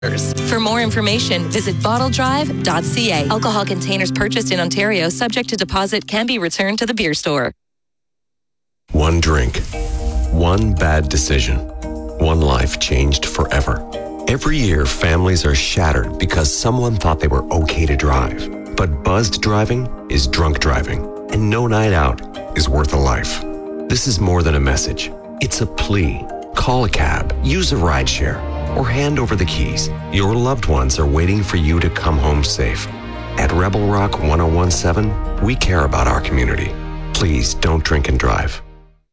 For more information, visit bottledrive.ca. Alcohol containers purchased in Ontario subject to deposit can be returned to the beer store. One drink, one bad decision, one life changed forever. Every year, families are shattered because someone thought they were okay to drive. But buzzed driving is drunk driving, and no night out is worth a life. This is more than a message. It's a plea. Call a cab, use a rideshare, or hand over the keys. Your loved ones are waiting for you to come home safe. At Rebel Rock 1017, we care about our community. Please don't drink and drive.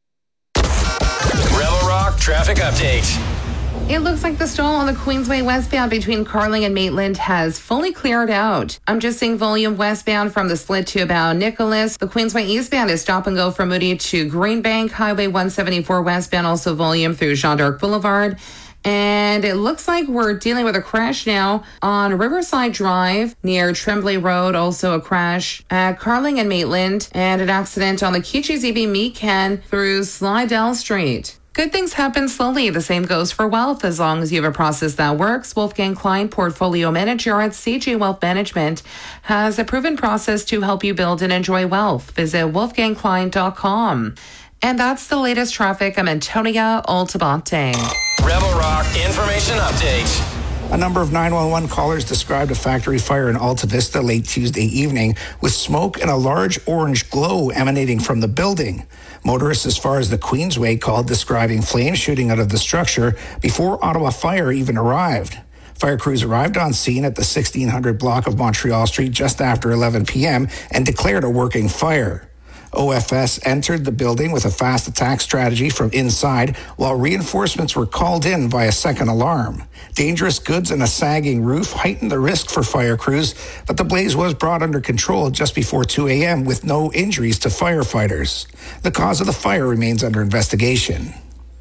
Rebel Rock Traffic Update. It looks like the stall on the Queensway westbound between Carling and Maitland has fully cleared out. I'm just seeing volume westbound from the split to about Nicholas. The Queensway eastbound is stop and go from Moody to Greenbank. Highway 174 westbound also volume through Jean d'Arc Boulevard. And it looks like we're dealing with a crash now on Riverside Drive near Tremblay Road. Also a crash at Carling and Maitland, and an accident on the Kichi-ZB Meekan through Slidell Street. Good things happen slowly. The same goes for wealth. As long as you have a process that works, Wolfgang Klein, portfolio manager at CJ Wealth Management, has a proven process to help you build and enjoy wealth. Visit wolfgangklein.com. And that's the latest traffic. I'm Antonia Altabate. Rebel Rock Information Update. A number of 911 callers described a factory fire in Alta Vista late Tuesday evening with smoke and a large orange glow emanating from the building. Motorists as far as the Queensway called describing flames shooting out of the structure before Ottawa Fire even arrived. Fire crews arrived on scene at the 1600 block of Montreal Street just after 11 p.m. and declared a working fire. OFS entered the building with a fast attack strategy from inside, while reinforcements were called in by a second alarm. Dangerous goods and a sagging roof heightened the risk for fire crews, but the blaze was brought under control just before 2 a.m. with no injuries to firefighters. The cause of the fire remains under investigation.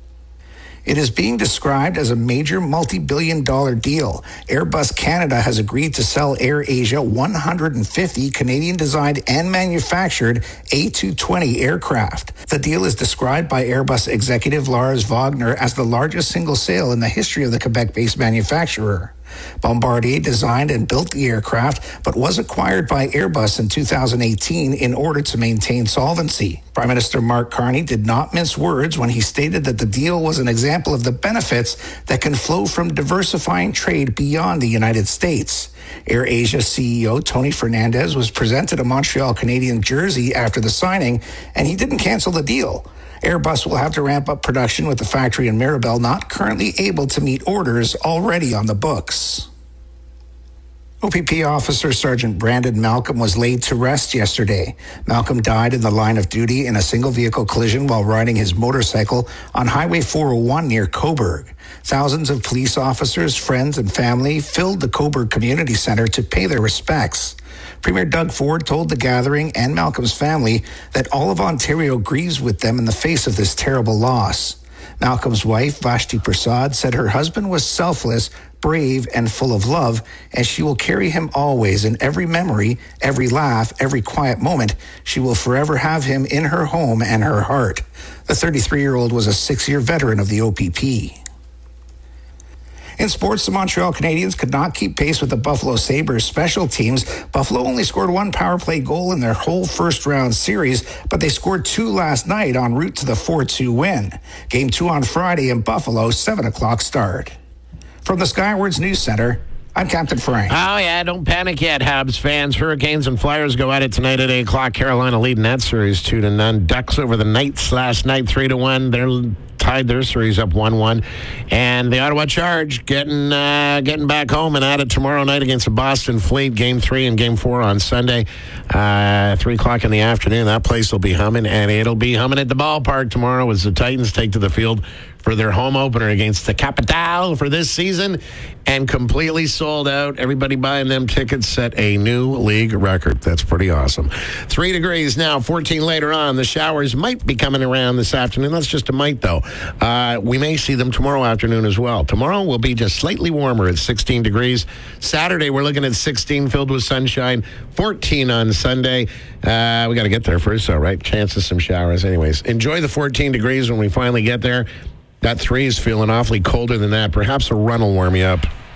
It is being described as a major multi-billion-dollar deal. Airbus Canada has agreed to sell AirAsia 150 Canadian-designed and manufactured A220 aircraft. The deal is described by Airbus executive Lars Wagner as the largest single sale in the history of the Quebec-based manufacturer. Bombardier designed and built the aircraft, but was acquired by Airbus in 2018 in order to maintain solvency. Prime Minister Mark Carney did not mince words when he stated that the deal was an example of the benefits that can flow from diversifying trade beyond the United States. AirAsia CEO Tony Fernandez was presented a Montreal Canadian jersey after the signing, and he didn't cancel the deal. Airbus will have to ramp up production with the factory in Mirabel not currently able to meet orders already on the books. OPP Officer Sergeant Brandon Malcolm was laid to rest yesterday. Malcolm died in the line of duty in a single-vehicle collision while riding his motorcycle on Highway 401 near Cobourg. Thousands of police officers, friends, and family filled the Cobourg Community Center to pay their respects. Premier Doug Ford told the gathering and Malcolm's family that all of Ontario grieves with them in the face of this terrible loss. Malcolm's wife, Vashti Prasad, said her husband was selfless, brave, and full of love, and she will carry him always in every memory, every laugh, every quiet moment. She will forever have him in her home and her heart. The 33-year-old was a 6-year veteran of the OPP. In sports, the Montreal Canadiens could not keep pace with the Buffalo Sabres special teams. Buffalo only scored one power play goal in their whole first-round series, but they scored 2 last night en route to the 4-2 win. Game 2 on Friday in Buffalo, 7 o'clock start. From the Skywards News Center, I'm Captain Frank. Oh, yeah, don't panic yet, Habs fans. Hurricanes and Flyers go at it tonight at 8 o'clock. Carolina leading that series 2-0. Ducks over the Knights last night 3-1. They're tied their series up 1-1. And the Ottawa Charge getting back home and at it tomorrow night against the Boston Fleet. Game 3 and Game 4 on Sunday, 3 o'clock in the afternoon. That place will be humming, and it'll be humming at the ballpark tomorrow as the Titans take to the field for their home opener against the Capitale for this season, and completely sold out. Everybody buying them tickets set a new league record. That's pretty awesome. 3 degrees now, 14 later on. The showers might be coming around this afternoon. That's just a might, though. We may see them tomorrow afternoon as well. Tomorrow will be just slightly warmer at 16 degrees. Saturday, we're looking at 16 filled with sunshine, 14 on Sunday. We got to get there first, though, right? Chance of some showers. Anyways, enjoy the 14 degrees when we finally get there. That 3 is feeling awfully colder than that. Perhaps a run will warm you up.